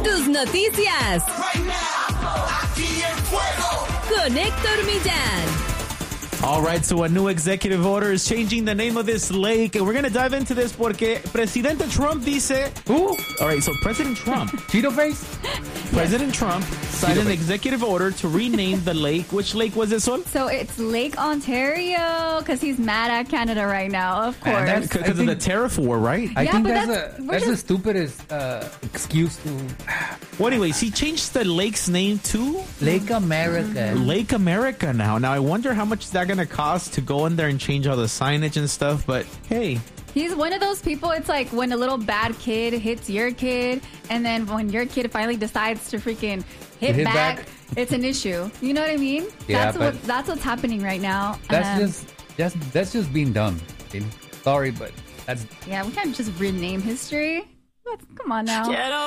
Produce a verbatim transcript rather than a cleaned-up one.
tus noticias. Con Héctor Millán. All right, so a new executive order is changing the name of this lake. And we're going to dive into this porque Presidente Trump dice... Who? All right, so President Trump... Cheeto face? President Trump signed an executive order to rename the lake. Which lake was this one? So it's Lake Ontario because he's mad at Canada right now, of course. Because of the tariff war, right? I Yeah, think but that's, that's- a, we're that's the just- stupidest uh, excuse to... Well, anyways, he changed the lake's name to Lake America. Lake America now. Now, I wonder how much is that going to cost to go in there and change all the signage and stuff. But, hey... He's one of those people, it's like when a little bad kid hits your kid, and then when your kid finally decides to freaking hit, Hit back, back. it's an issue. You know what I mean? Yeah, that's but- what that's what's happening right now. That's Um, just that's, that's just being dumb. Okay? Sorry, but that's... Yeah, we can't just rename history. Let's, come on now.